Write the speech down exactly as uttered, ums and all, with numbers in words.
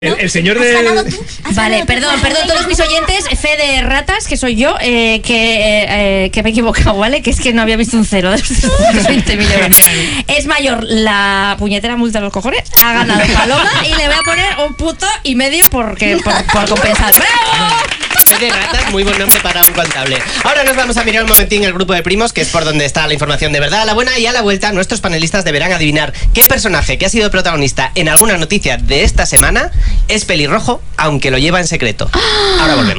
El, el señor ¿Has de... ganado tú? ¿Has Vale, ganado tú? perdón, perdón todos mis oyentes, fe de ratas, que soy yo, eh, que, eh, que me he equivocado, ¿vale? Que es que no había visto un cero de los veinte millones. Es mayor la puñetera multa de los cojones, ha ganado Paloma y le voy a poner un puto y medio porque, por, por compensar. ¡Bravo! Fe de ratas, muy buen nombre para un contable. Ahora nos vamos a mirar un momentín el grupo de primos, que es por donde está la información de verdad, la buena, y a la vuelta nuestros panelistas deberán adivinar qué personaje que ha sido protagonista en alguna noticia de esta semana es pelirrojo, aunque lo lleva en secreto. Ahora volvemos.